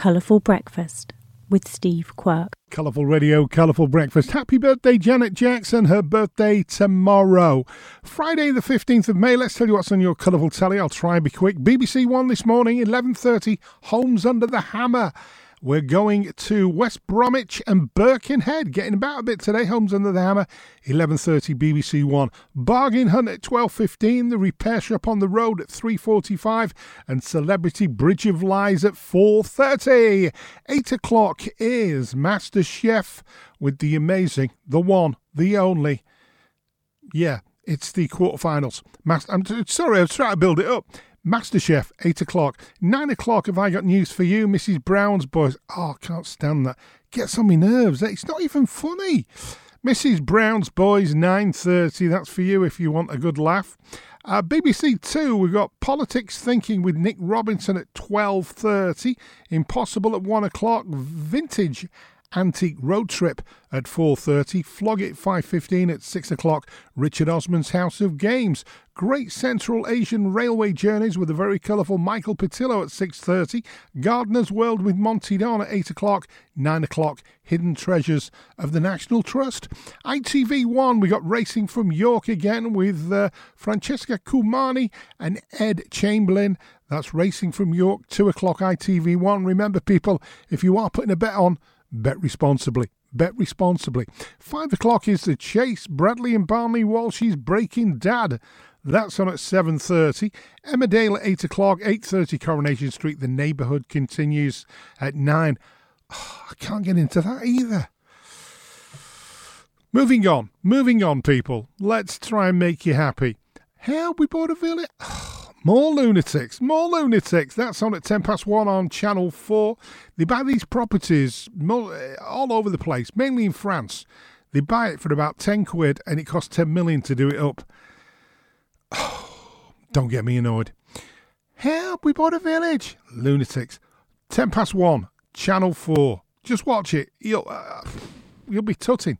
Colourful Breakfast with Steve Quirk. Colourful Radio, Colourful Breakfast. Happy birthday, Janet Jackson. Her birthday tomorrow. Friday the 15th of May. Let's tell you what's on your colourful telly. I'll try and be quick. BBC One this morning, 11:30. Homes Under the Hammer. We're going to West Bromwich and Birkenhead. Getting about a bit today. Homes Under the Hammer, 11:30 BBC One. Bargain Hunt at 12:15. The Repair Shop on the Road at 3:45. And Celebrity Bridge of Lies at 4:30. 8 o'clock is Master Chef with the amazing, the one, the only. Yeah, it's the quarterfinals. I'm sorry, I was trying to build it up. MasterChef, 8 o'clock. 9 o'clock, have I got news for you? Mrs. Brown's Boys. Oh, I can't stand that. Gets on my nerves. It's not even funny. Mrs. Brown's Boys, 9:30. That's for you if you want a good laugh. BBC Two, we've got Politics Thinking with Nick Robinson at 12:30. Impossible at 1 o'clock. Vintage Antique Road Trip at 4:30. Flog It 5:15 at 6 o'clock. Richard Osman's House of Games. Great Central Asian Railway Journeys with a very colourful Michael Patillo at 6:30. Gardener's World with Monty Don at 8 o'clock. 9 o'clock, Hidden Treasures of the National Trust. ITV1, we got Racing from York again with Francesca Kumani and Ed Chamberlain. That's Racing from York, 2 o'clock ITV1. Remember, people, if you are putting a bet on, bet responsibly. Bet responsibly. 5 o'clock is The Chase. Bradley and Barney Walsh's Breaking Dad. That's on at 7:30. Emmerdale at 8 o'clock. 8:30 Coronation Street. The Neighbourhood continues at 9. Oh, I can't get into that either. Moving on, people. Let's try and make you happy. How we bought a village? More lunatics. That's on at 1:10 on Channel 4. They buy these properties all over the place, mainly in France. They buy it for about 10 quid and it costs 10 million to do it up. Don't get me annoyed. Help, we bought a village. Lunatics. 1:10, Channel 4. Just watch it. You'll be tutting.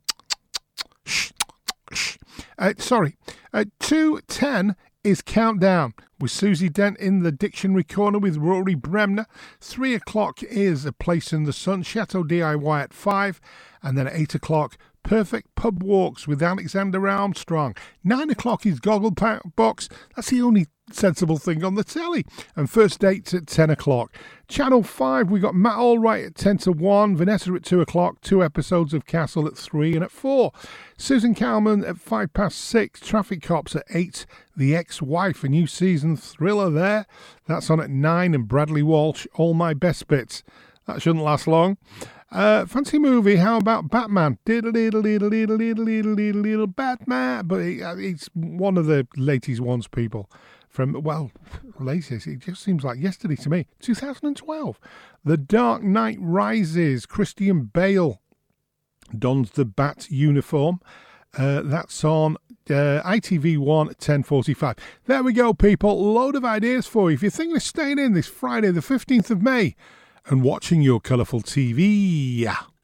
Sorry. At 2:10 is Countdown with Susie Dent in the Dictionary Corner with Rory Bremner. 3 o'clock is A Place in the Sun, Chateau DIY at 5. And then at 8 o'clock, Perfect Pub Walks with Alexander Armstrong. 9 o'clock is Gogglebox. That's the only sensible thing on the telly. And First Dates at 10 o'clock. Channel 5, we got Matt Allwright at 10:01. Vanessa at 2 o'clock. 2 episodes of Castle at 3 and at 4. Susan Calman at 6:05. Traffic Cops at 8. The Ex-Wife, a new season thriller there. That's on at 9. And Bradley Walsh, All My Best Bits. That shouldn't last long. Fancy movie, how about Batman? Diddle Batman. But it's one of the latest ones, people. Latest, it just seems like yesterday to me. 2012. The Dark Knight Rises. Christian Bale dons the Bat uniform. That's on ITV1 at 10:45. There we go, people. Load of ideas for you. If you're thinking of staying in this Friday, the 15th of May, and watching your colourful TV.